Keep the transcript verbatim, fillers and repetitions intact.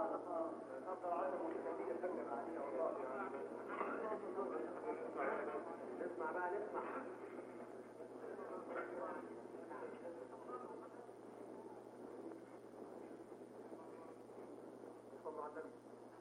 أفضل عشر مشاهدين الفنة بعدين والله يعني. نسمع بقى نسمع. صلوا على النبي.